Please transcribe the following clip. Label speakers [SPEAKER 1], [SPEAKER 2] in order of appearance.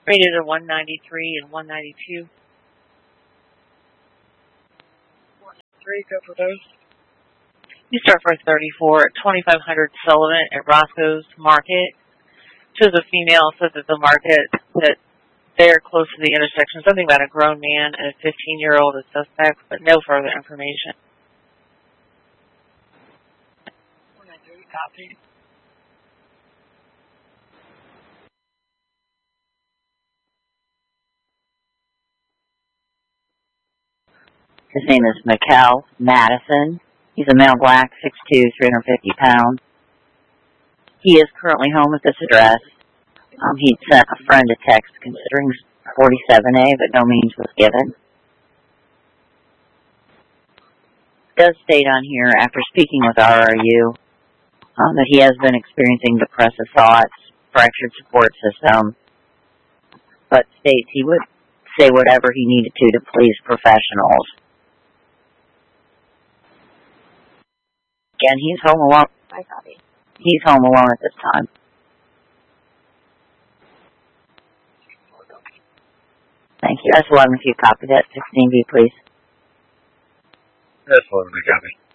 [SPEAKER 1] Rated a 193 and 192.
[SPEAKER 2] 193, go for those.
[SPEAKER 1] You start for 34 at 2500 Sullivan at Roscoe's Market. To the female, said that the market, that they're close to the intersection. Something about a grown man and a 15-year-old as suspects, but no further information.
[SPEAKER 2] 193, copy.
[SPEAKER 3] His name is Mikkel Madison. He's a male, black, 6'2", 350 pounds. He is currently home at this address. He'd sent a friend a text considering 47A, but no means was given. It does state on here, after speaking with RRU, that he has been experiencing depressive thoughts, fractured support system, but states he would say whatever he needed to please professionals. Again, he's home alone. He's home alone at this time. Thank you. S11, if you copy that, 16B, please.
[SPEAKER 2] S11, copy.